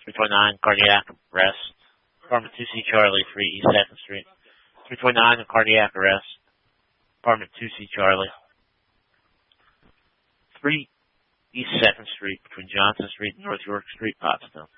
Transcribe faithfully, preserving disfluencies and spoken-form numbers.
three twenty-nine, cardiac arrest. Apartment two C Charlie, three East second Street. three twenty-nine, cardiac arrest. Apartment two C Charlie. three East second Street, between Johnson Street and North York Street, Pottstown.